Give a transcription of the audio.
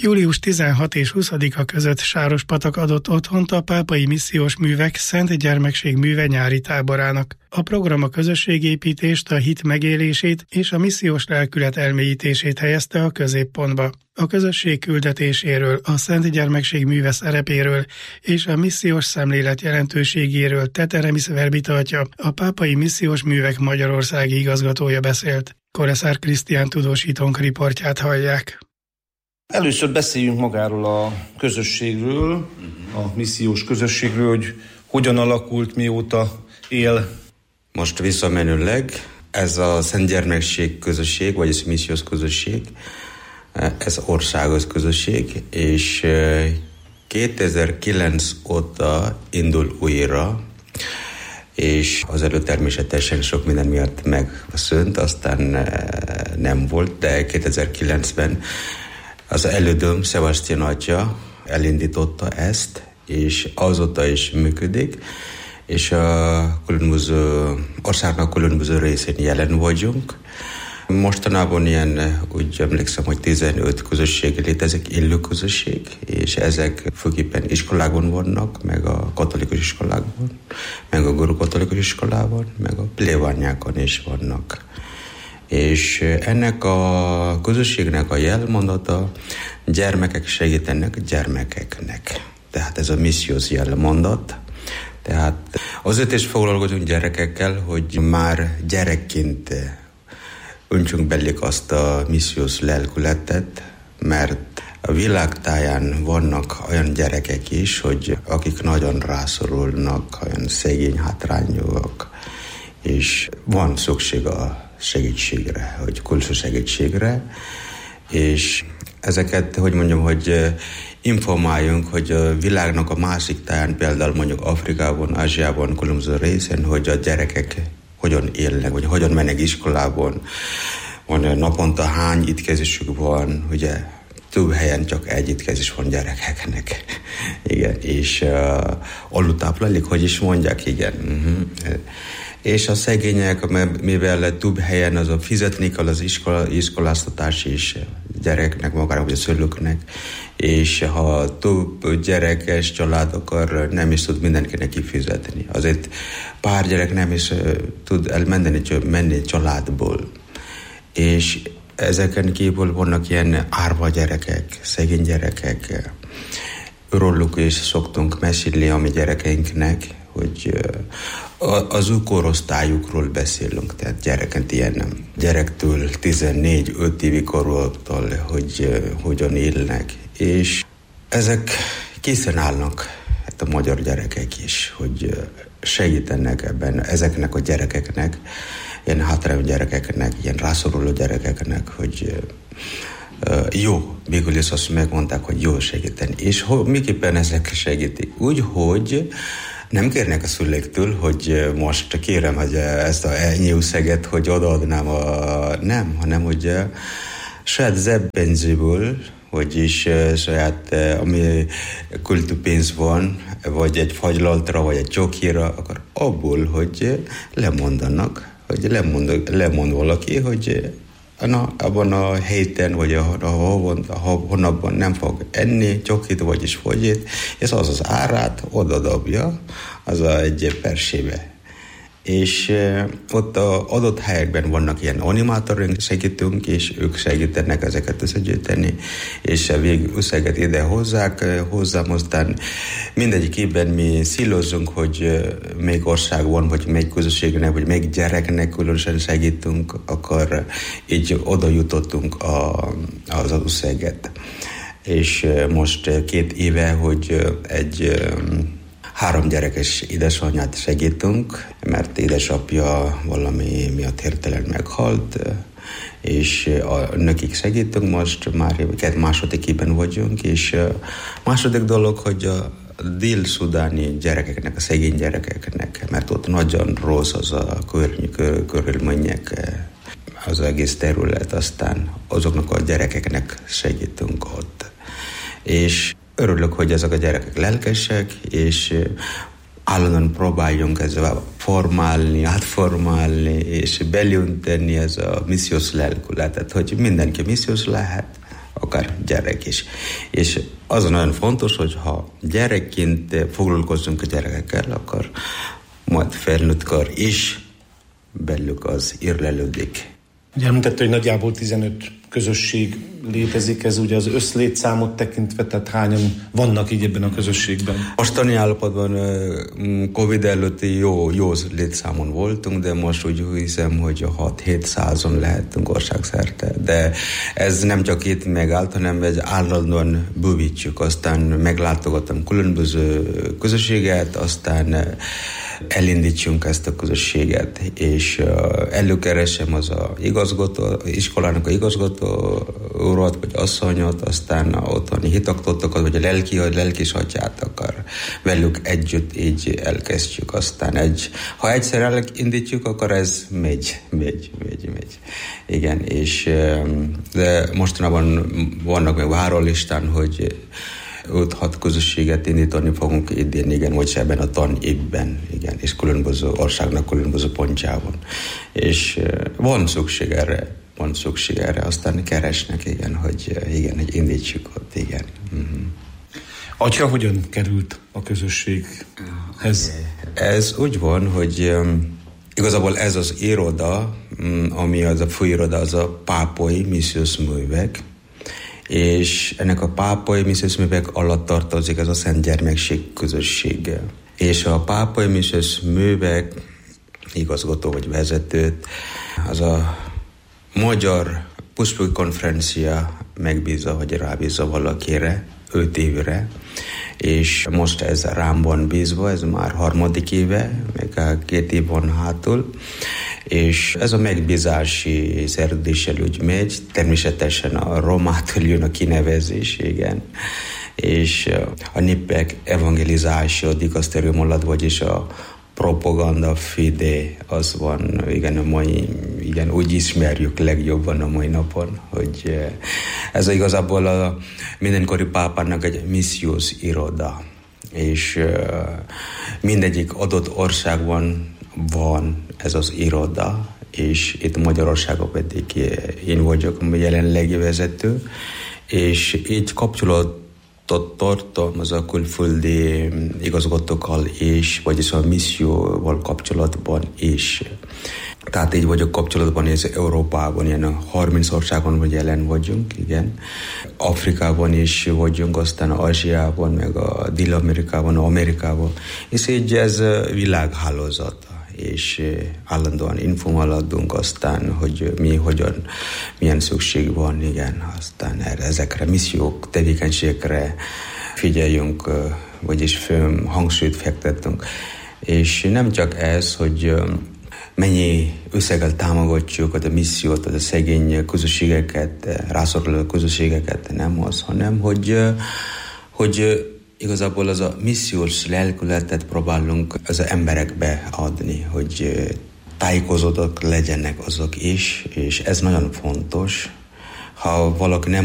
Július 16 és 20-a között Sárospatak adott otthont a Pápai Missziós Művek Szent Gyermekség műve nyári táborának. A program a közösségépítést, a hit megélését és a missziós lelkület elmélyítését helyezte a középpontba. A közösség küldetéséről, a Szent Gyermekség műve szerepéről és a missziós szemlélet jelentőségéről Teteremis Verbita atya, a Pápai Missziós Művek magyarországi igazgatója beszélt. Koreszár Krisztián tudósítónk riportját hallják. Először beszéljünk magáról a közösségről, a missziós közösségről, hogy hogyan alakult, mióta él. Most visszamenőleg ez a Szent Gyermekség közösség, vagy ez missziós közösség, ez országos közösség, és 2009 óta indul újra, és azelőtt természetesen sok minden miatt megszűnt, aztán nem volt, de 2009-ben az elődöm, Sebastian atya elindította ezt, és azóta is működik, és a különböző országnak különböző részén jelen vagyunk. Mostanában ilyen, úgy emlékszem, hogy 15 közösség létezik, élő közösség, és ezek főképpen iskolákon vannak, meg a katolikus iskolákban, meg a görög-katolikus iskolában, meg a plébániákon is vannak. És ennek a közösségnek a jelmondata, gyermekek segítenek gyermekeknek. Tehát ez a missziós jelmondat. Tehát azért is foglalkozunk gyerekekkel, hogy már gyerekként öntsünk belük azt a missziós lelkületet, mert a világtáján vannak olyan gyerekek is, hogy akik nagyon rászorulnak, olyan szegény, hátrányúak, és van szükség a segítségre, hogy külső segítségre, és ezeket, hogy mondjam, hogy informáljunk, hogy a világnak a másik táján, például mondjuk Afrikában, Ázsiában, különböző részen, hogy a gyerekek hogyan élnek, vagy hogyan mennek iskolában, van naponta hány étkezésük van, ugye több helyen csak egy étkezés van gyerekeknek, igen, és alultáplálék, hogy is mondják, igen. És a szegények, mivel több helyen az a fizetni kell az iskoláztatás is gyereknek, magának, vagy a szülőknek, és ha több gyerekes család akar, nem is tud mindenkinek kifizetni. Azért pár gyerek nem is tud menni családból. És ezeken kívül vannak ilyen árva gyerekek, szegény gyerekek. Róluk is szoktunk mesélni a mi gyerekeinknek, hogy az ő korosztályukról beszélünk, tehát gyereket ilyen gyerektől 14-5 évi korútól, hogy hogyan élnek. És ezek készen állnak, hát a magyar gyerekek is, hogy segítenek ebben ezeknek a gyerekeknek, ilyen hátrányú gyerekeknek, ilyen rászoruló gyerekeknek, hogy jó, végül is azt megmondták, hogy jó segíteni. És miképpen ezek segítik? Úgy, hogy nem kérnek a szüleiktől, hogy most kérem, hogy ezt ennyi összeget, hogy odaadnám nem, hanem hogy saját zseppénzéből, vagyis saját, ami költőpénz van, vagy egy fagylaltra, vagy egy csokira, akkor abból, hogy lemondanak, hogy lemond valaki, hogy abban a héten, vagy a hónapban nem fog enni csokit, vagyis fogyit, és az árát odadobja, az egy persébe. És ott az adott helyekben vannak ilyen animátorink, segítünk, és ők segítenek ezeket összegyűjteni, és a végösszeget ide hozzám, aztán mindegyik évben mi szílozunk, hogy melyik országban, vagy melyik közösségnek, vagy melyik gyereknek különösen segítünk, akkor így oda jutottunk az összeget. És most 2 éve, hogy egy 3 gyerekes édesanyját segítünk, mert édesapja valami miatt hirtelen meghalt, és nekik segítünk, most már második évben vagyunk, és második dolog, hogy a dél-szudáni gyerekeknek, a szegény gyerekeknek, mert ott nagyon rossz az a körülmények, az egész terület, aztán azoknak a gyerekeknek segítünk ott. És örülök, hogy ezek a gyerekek lelkesek, és állandóan próbáljunk ezzel átformálni, és belünteni ez a missziós lelkületet, hogy mindenki missziós lehet, akár gyerek is. És az nagyon fontos, hogy ha gyerekként foglalkozunk a gyerekekkel, akkor majd felnőttkor is belük az érlelődik. Ugye említette, hogy nagyjából 15 közösség létezik, ez ugye az összlétszámot tekintve, tehát hányan vannak így ebben a közösségben? Mostani állapotban Covid előtti jó létszámon voltunk, de most úgy hiszem, hogy 6-700-on lehetünk országszerte. De ez nem csak itt megállt, hanem ez állandóan bővítjük. Aztán meglátogattam különböző közösséget, aztán elindítsunk ezt a közösséget, és előkeresem az iskolának a igazgató urat, vagy asszonyot, aztán otthoni hitaktotokat, vagy a lelkis atyát akar velük együtt így elkezdjük. Aztán ha egyszer elindítjuk, akkor ez megy. Igen, és de mostanában vannak meg várólistán, hogy 5-6 közösséget indítani fogunk idén, igen, vagy ebben a tanévben, igen, és különböző országnak különböző pontjában. És van szükség erre, aztán keresnek, igen, hogy indítsuk ott, igen. Uh-huh. Atya hogyan került a közösséghez? Ez úgy van, hogy igazából ez az iroda, ami az a főiroda, az a Pápai Missziós Művek, és ennek a Pápai Missziós Művek alatt tartozik ez a Szent Gyermekség közössége. És a Pápai Missziós Művek igazgató vagy vezetőt az a Magyar Püspöki Konferencia megbízza, vagy rábízza valakire 5 évre, és most ez rám van bízva, ez már 3. éve, meg 2 év van hátul, és ez a megbízási szerződéssel úgy megy, természetesen a Rómától jön a kinevezés, igen, és a népek evangelizáció dikasztérium alatt, vagyis a propaganda fide, az van, igen, úgy ismerjük legjobban a mai napon, hogy ez igazából a mindenkori pápának egy missziós iroda, és mindegyik adott országban van ez az iroda, és itt Magyarországon pedig én vagyok jelenlegi vezető, és így kapcsolatot tartom az a külföldi igazgatókkal is, vagyis a misszióval kapcsolatban is. Tehát így vagyok kapcsolatban, és Európában, ilyen 30 országon vagy jelen vagyunk, igen. Afrikában is vagyunk, aztán Ázsiában, meg a Dél-Amerikában, Amerikában. És így ez világhálózat, és állandóan informálódunk aztán, hogy milyen szükség van, igen. Aztán ezekre missziók, tevékenységekre figyeljünk, vagyis hangsúlyt fektetünk. És nem csak ez, hogy mennyi összeggel támogatjuk a missziót, a szegény közösségeket, rászoruló közösségeket, nem az, hanem hogy igazából az a missziós lelkületet próbálunk az emberekbe adni, hogy tájékozódott legyenek azok is, és ez nagyon fontos. Ha valaki nem